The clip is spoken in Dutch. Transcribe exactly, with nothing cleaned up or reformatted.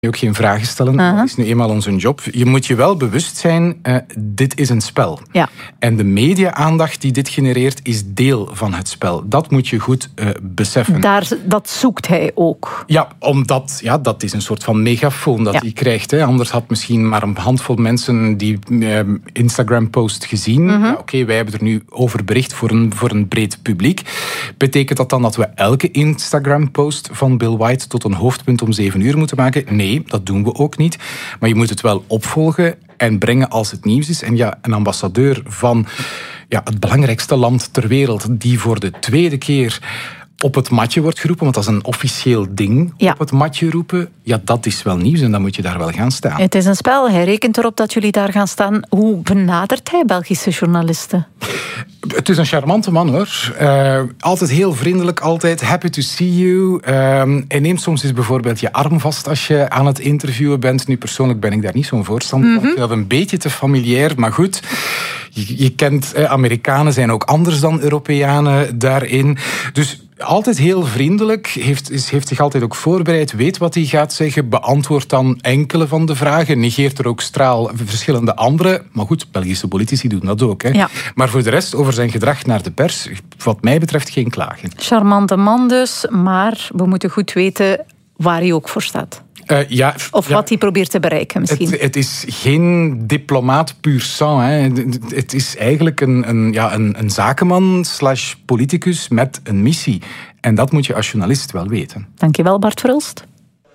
je ook geen vragen stellen. Uh-huh. Dat is nu eenmaal onze job. Je moet je wel bewust zijn, uh, dit is een spel. Ja. En de media-aandacht die dit genereert, is deel van het spel. Dat moet je goed uh, beseffen. Daar, dat zoekt hij ook. Ja, omdat ja, dat is een soort van megafoon dat ja. hij krijgt. Hè. Anders had misschien maar een handvol mensen die uh, Instagram-post gezien. Uh-huh. Ja, Oké, okay, wij hebben er nu over bericht voor een, voor een breed publiek. Betekent dat dan dat we elke Instagram-post van Bill White tot een hoofdpunt om zeven uur moeten maken? Nee. Nee, dat doen we ook niet. Maar je moet het wel opvolgen en brengen als het nieuws is. En ja, een ambassadeur van ja, het belangrijkste land ter wereld die voor de tweede keer op het matje wordt geroepen, want dat is een officieel ding, ja. op het matje roepen, ja, dat is wel nieuws en dan moet je daar wel gaan staan. Het is een spel, hij rekent erop dat jullie daar gaan staan. Hoe benadert hij Belgische journalisten? Het is een charmante man, hoor. Uh, altijd heel vriendelijk, altijd happy to see you. Uh, hij neemt soms eens bijvoorbeeld je arm vast als je aan het interviewen bent. Nu, persoonlijk ben ik daar niet zo'n voorstander van. Mm-hmm. Ik vind dat een beetje te familiair, maar goed. Je, je kent, eh, Amerikanen zijn ook anders dan Europeanen daarin. Dus altijd heel vriendelijk, heeft, heeft zich altijd ook voorbereid, weet wat hij gaat zeggen, beantwoordt dan enkele van de vragen, negeert er ook straal verschillende andere. Maar goed, Belgische politici doen dat ook. Hè. Ja. Maar voor de rest, over zijn gedrag naar de pers, wat mij betreft geen klagen. Charmante man dus, maar we moeten goed weten waar hij ook voor staat. Uh, ja, of ja, wat hij probeert te bereiken misschien. Het, het is geen diplomaat puur sang. Hè. Het is eigenlijk een, een, ja, een, een zakenman slash politicus met een missie. En dat moet je als journalist wel weten. Dankjewel, Bart Verhulst.